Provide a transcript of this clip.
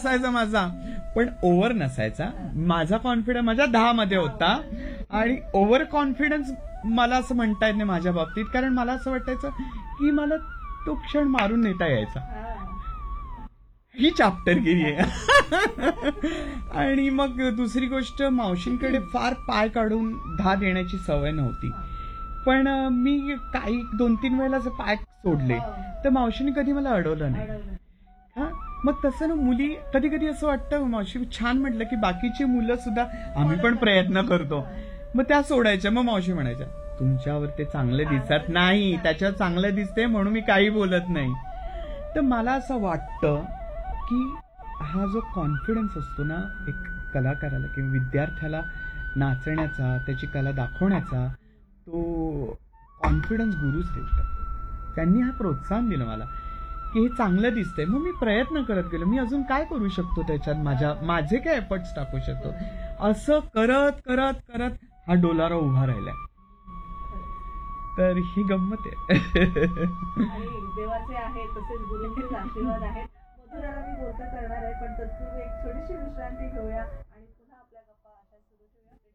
असायचा माझा, पण ओव्हर नसायचा. माझा कॉन्फिडन्स माझ्या 10 मध्ये होता आणि ओव्हर कॉन्फिडन्स मला असं म्हणता येत नाही माझ्या बाबतीत, कारण मला असं वाटायचं की मला तो क्षण मारून नेता यायचा. ही चाप्टरगिरी आहे. आणि मग दुसरी गोष्ट, मावशींकडे फार पाय काढून धा देण्याची सवय नव्हती, पण मी काही 2-3 वेळेला असं पाय सोडले तर मावशीने कधी मला अडवलं नाही. हा, मग तसं ना, मुली कधी कधी असं वाटतं, मावशी छान म्हटलं की बाकीची मुलं सुद्धा आम्ही पण प्रयत्न करतो, मग त्या सोडायच्या. मग मावशी म्हणायच्या, तुमच्यावर ते चांगले दिसत नाही, त्याच्यावर चांगलं दिसते म्हणून मी काही बोलत नाही. तर मला असं वाटतं की हा जो कॉन्फिडन्स असतो ना एक कलाकाराला किंवा विद्यार्थ्याला नाचण्याचा, त्याची कला दाखवण्याचा, तो कॉन्फिडन्स गुरुच देतात. त्यांनी हा प्रोत्साहन दिलं मला की हे चांगलं दिसतंय, मग मी प्रयत्न करत गेलो, मी अजून काय करू शकतो त्याच्यात, माझे काय एफर्ट्स टाकू शकतो. असं करत करत करत हा डोलारा उभा राहिलाय. तर ही गंमत आहे. आणि देवाचे आहे तसेच गुरुंचे आशीर्वाद आहेत. मधुराला मी बोलता करणार आहे, पण तत्पूर्वी एक छोटीशी विश्रांती घेऊया.